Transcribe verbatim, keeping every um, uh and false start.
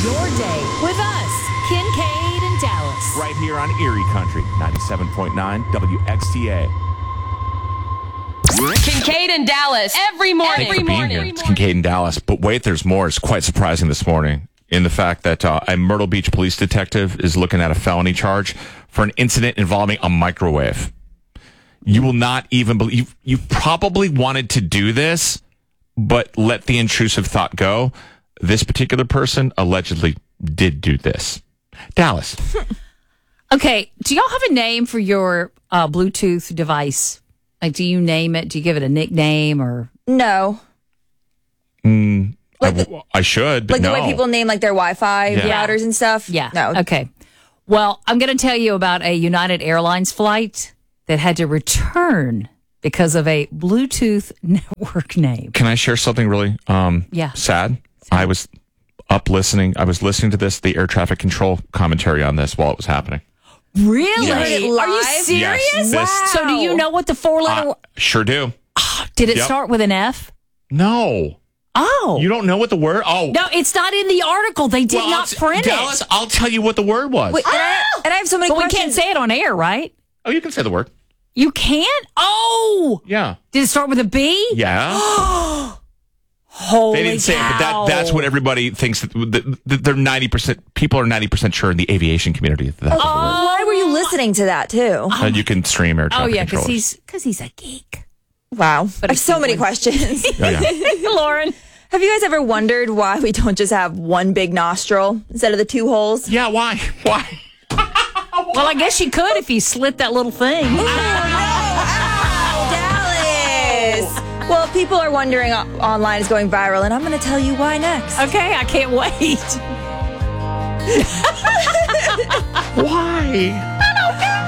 your day with us, Kincaid and Dallas. Right here on Erie Country, ninety-seven point nine W X T A. Kincaid and Dallas every morning. Thanks for being here. It's Kincaid and Dallas. But wait, there's more. It's quite surprising this morning in the fact that uh, a Myrtle Beach police detective is looking at a felony charge for an incident involving a microwave. You will not even believe. You probably wanted to do this, but let the intrusive thought go. This particular person allegedly did do this. Dallas. Okay, do y'all have a name for your uh, Bluetooth device? Like, do you name it? Do you give it a nickname or? No. Mm, Like I, the- I should, but Like no. the way people name like their Wi-Fi Yeah. routers and stuff? Yeah. No. Okay. Well, I'm going to tell you about a United Airlines flight that had to return because of a Bluetooth network name. Can I share something really um, Yeah. sad? I was up listening. I was listening to this, the air traffic control commentary on this while it was happening. Really? You heard it Are you live? serious? Yes, this- So do you know what the four letter? Uh, sure do. did it yep. start with an F? No. Oh. You don't know what the word? Oh. No, it's not in the article. They did Well, not I'll, print Dallas, it. I'll tell you what the word was. Wait, and, I, and I have so many But we questions. can't say it on air, right? Oh, you can say the word. You can't? Oh. Yeah. Did it start with a B? Yeah. Holy They didn't say it, but that, cow. that's what everybody thinks. That, that, that they're ninety percent, people are ninety percent sure in the aviation community that that's what the word. Why were you listening to that too? And you can stream air Oh, traffic yeah, because controllers. he's, because he's a geek. Wow. I have if so you many would- questions. Oh, yeah. Lauren. Have you guys ever wondered why we don't just have one big nostril instead of the two holes? Yeah, why? Why? Well, I guess you could if you slit that little thing. Dallas! Well, people are wondering uh, online is going viral, and I'm going to tell you why next. Okay, I can't wait. Why?